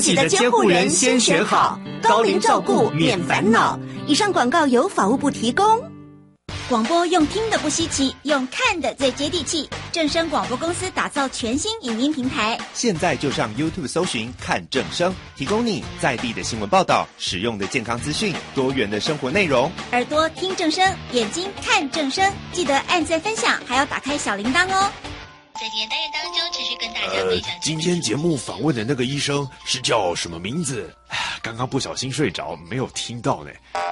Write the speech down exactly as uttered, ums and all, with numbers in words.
己的监护人先选好，高龄照顾免烦恼。以上广告由法务部提供。 广播用听的不稀奇，用看的最接地气。正声广播公司打造全新影音平台， 现在就上 YouTube 搜寻看正声，提供你在地的新闻报道、实用的健康资讯、多元的生活内容。 耳朵听正声，眼睛看正声，记得按赞分享，还要打开小铃铛哦。 在今天单元当中，持续跟大家分享、 呃。今天节目访问的那个医生是叫什么名字？刚刚不小心睡着，没有听到呢。